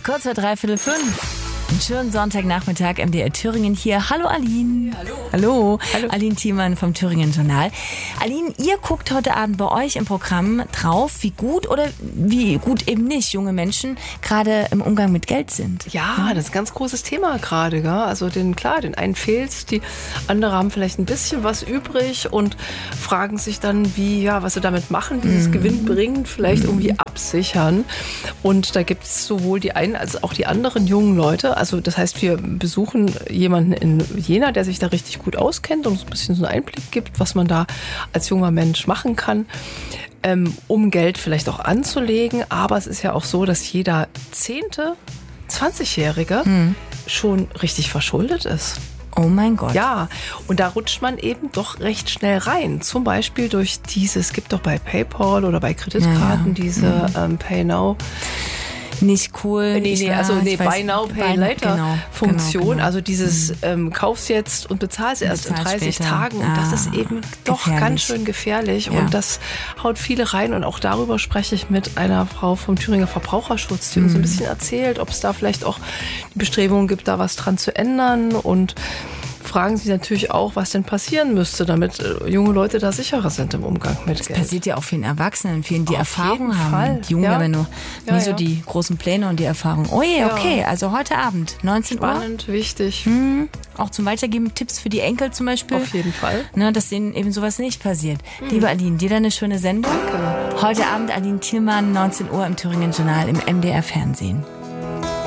kurz vor 5:03. Einen schönen Sonntagnachmittag, MDR Thüringen hier. Hallo Aline. Hallo. Aline Thiemann vom Thüringen Journal. Aline, ihr guckt heute Abend bei euch im Programm drauf, wie gut oder wie gut eben nicht junge Menschen gerade im Umgang mit Geld sind. Ja, das ist ein ganz großes Thema gerade. Gell? Also den einen fehlt's, die anderen haben vielleicht ein bisschen was übrig und fragen sich dann, was sie damit machen, dieses Gewinn bringen, vielleicht irgendwie absichern. Und da gibt es sowohl die einen als auch die anderen jungen Leute. Also das heißt, wir besuchen jemanden in Jena, der sich da richtig gut auskennt und uns ein bisschen so einen Einblick gibt, was man da als junger Mensch machen kann, um Geld vielleicht auch anzulegen. Aber es ist ja auch so, dass jeder 20-Jährige schon richtig verschuldet ist. Oh mein Gott. Ja, und da rutscht man eben doch recht schnell rein. Zum Beispiel durch es gibt doch bei PayPal oder bei Kreditkarten diese Pay Now. Nicht cool. Buy Now, Pay Later Funktion. Genau. Also dieses kaufst jetzt und bezahlst erst in 30 später. Tagen. Und das ist eben doch ganz schön gefährlich. Ja. Und das haut viele rein. Und auch darüber spreche ich mit einer Frau vom Thüringer Verbraucherschutz, die uns ein bisschen erzählt, ob es da vielleicht auch die Bestrebungen gibt, da was dran zu ändern. Und fragen sie natürlich auch, was denn passieren müsste, damit junge Leute da sicherer sind im Umgang mit Geld. Das passiert ja auch vielen Erwachsenen, vielen, die Erfahrung haben. Fall. Die Jungen haben ja nur nie so ja. die großen Pläne und die Erfahrung. Oh je, okay, also heute Abend, 19 Uhr. Spannend, wichtig. Auch zum Weitergeben Tipps für die Enkel zum Beispiel. Auf jeden Fall. Ne, dass denen eben sowas nicht passiert. Liebe Aline, dir eine schöne Sendung. Danke. Heute Abend Aline Thiemann, 19 Uhr im Thüringen Journal im MDR Fernsehen.